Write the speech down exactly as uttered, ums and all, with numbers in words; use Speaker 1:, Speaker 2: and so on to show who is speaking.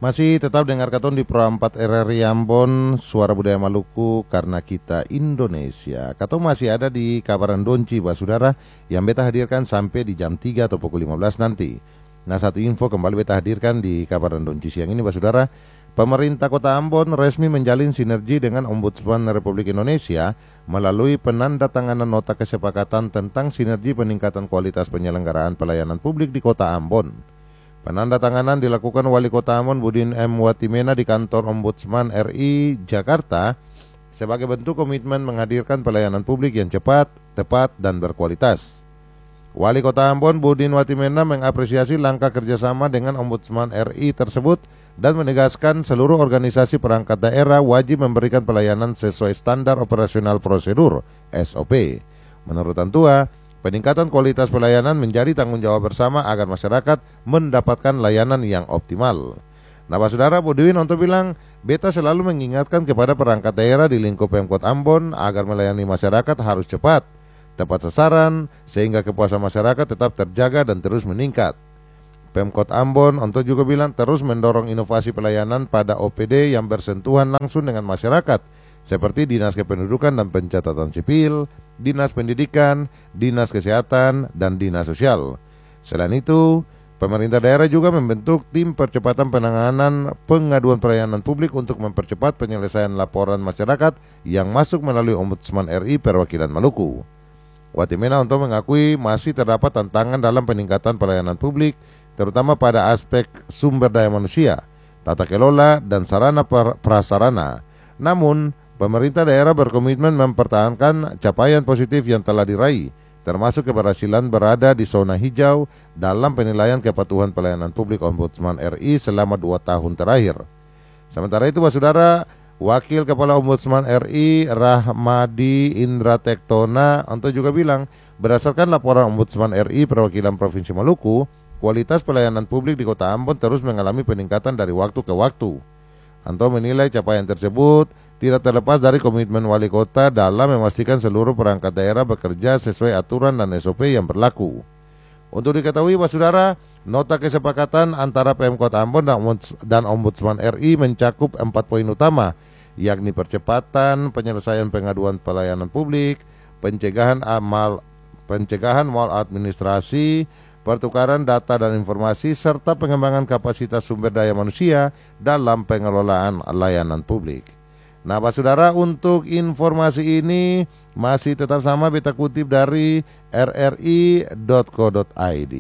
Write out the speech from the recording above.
Speaker 1: Masih tetap dengar katon di Pro empat R R I Ambon, Suara Budaya Maluku, karena kita Indonesia. Katon masih ada di Kabaran Donci, Bah Saudara, yang beta hadirkan sampai di jam tiga atau pukul lima belas nanti. Nah, satu info kembali beta hadirkan di Kabaran Donci siang ini, Bah Saudara. Pemerintah Kota Ambon resmi menjalin sinergi dengan Ombudsman Republik Indonesia melalui penandatanganan nota kesepakatan tentang sinergi peningkatan kualitas penyelenggaraan pelayanan publik di Kota Ambon. Penandatanganan dilakukan Wali Kota Ambon Budin M. Watimena di kantor Ombudsman R I Jakarta sebagai bentuk komitmen menghadirkan pelayanan publik yang cepat, tepat, dan berkualitas. Wali Kota Ambon Budin Watimena mengapresiasi langkah kerjasama dengan Ombudsman R I tersebut dan menegaskan seluruh organisasi perangkat daerah wajib memberikan pelayanan sesuai standar operasional prosedur S O P. Menurut Antua, peningkatan kualitas pelayanan menjadi tanggung jawab bersama agar masyarakat mendapatkan layanan yang optimal. Nah, Pak Saudara, Budiwin untuk bilang, beta selalu mengingatkan kepada perangkat daerah di lingkup Pemkot Ambon agar melayani masyarakat harus cepat, tepat sasaran, sehingga kepuasan masyarakat tetap terjaga dan terus meningkat. Pemkot Ambon untuk juga bilang terus mendorong inovasi pelayanan pada O P D yang bersentuhan langsung dengan masyarakat, seperti Dinas Kependudukan dan Pencatatan Sipil, Dinas Pendidikan, Dinas Kesehatan, dan Dinas Sosial. Selain itu, pemerintah daerah juga membentuk tim percepatan penanganan pengaduan pelayanan publik untuk mempercepat penyelesaian laporan masyarakat yang masuk melalui Ombudsman R I Perwakilan Maluku. Watimena untuk mengakui masih terdapat tantangan dalam peningkatan pelayanan publik, terutama pada aspek sumber daya manusia, tata kelola, dan sarana prasarana. Namun, pemerintah daerah berkomitmen mempertahankan capaian positif yang telah diraih, termasuk keberhasilan berada di zona hijau dalam penilaian kepatuhan pelayanan publik Ombudsman R I selama dua tahun terakhir. Sementara itu, Pak Saudara, Wakil Kepala Ombudsman R I Rahmadi Indra Tektona untuk juga bilang, berdasarkan laporan Ombudsman R I Perwakilan Provinsi Maluku, kualitas pelayanan publik di Kota Ambon terus mengalami peningkatan dari waktu ke waktu. Anto menilai capaian tersebut tidak terlepas dari komitmen wali kota dalam memastikan seluruh perangkat daerah bekerja sesuai aturan dan S O P yang berlaku. Untuk diketahui, Pak Saudara, nota kesepakatan antara Pemkot Ambon dan Ombudsman R I mencakup empat poin utama, yakni percepatan penyelesaian pengaduan pelayanan publik, pencegahan amal pencegahan maladministrasi, pertukaran data dan informasi, serta pengembangan kapasitas sumber daya manusia dalam pengelolaan layanan publik. Nah, Pak Saudara, untuk informasi ini masih tetap sama beta kutip dari r r i dot co dot i d.